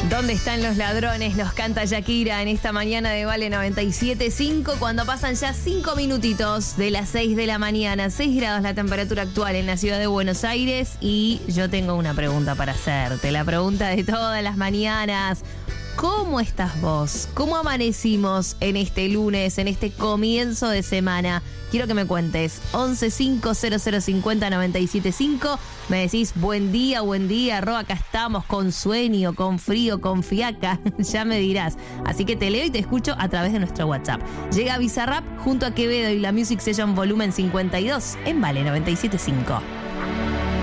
¿Dónde están los ladrones? Nos canta Shakira en esta mañana de Vale 97.5 cuando pasan ya 5 minutitos de las 6 de la mañana. 6 grados la temperatura actual en la ciudad de Buenos Aires y yo tengo una pregunta para hacerte. La pregunta de todas las mañanas. ¿Cómo estás vos? ¿Cómo amanecimos en este lunes, en este comienzo de semana? Quiero que me cuentes. 1150050975. Me decís buen día, acá estamos con sueño, con frío, con fiaca. Ya me dirás. Así que te leo y te escucho a través de nuestro WhatsApp. Llega Bizarrap junto a Quevedo y la Music Session Volumen 52 en Vale 97.5.